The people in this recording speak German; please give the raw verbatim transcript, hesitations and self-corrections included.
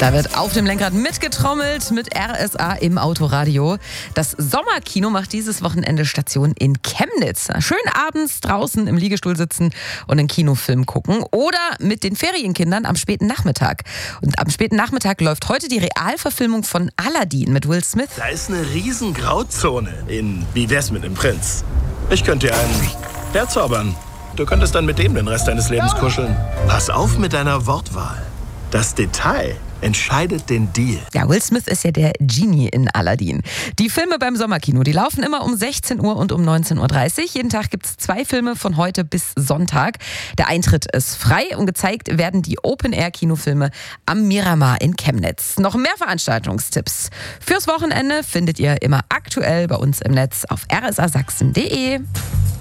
Da wird auf dem Lenkrad mitgetrommelt mit R S A im Autoradio. Das Sommerkino macht dieses Wochenende Station in Chemnitz. Schön abends draußen im Liegestuhl sitzen und einen Kinofilm gucken oder mit den Ferienkindern am späten Nachmittag. Und am späten Nachmittag läuft heute die Realverfilmung von Aladdin mit Will Smith. Da ist eine riesen Grauzone in Wie wär's mit dem Prinz? Ich könnte dir einen herzaubern. Du könntest dann mit dem den Rest deines Lebens kuscheln. Pass auf mit deiner Wortwahl. Das Detail entscheidet den Deal. Ja, Will Smith ist ja der Genie in Aladdin. Die Filme beim Sommerkino, die laufen immer um sechzehn Uhr und um neunzehn Uhr dreißig. Jeden Tag gibt es zwei Filme von heute bis Sonntag. Der Eintritt ist frei und gezeigt werden die Open-Air-Kinofilme am Miramar in Chemnitz. Noch mehr Veranstaltungstipps fürs Wochenende findet ihr immer aktuell bei uns im Netz auf r s a sachsen punkt d e.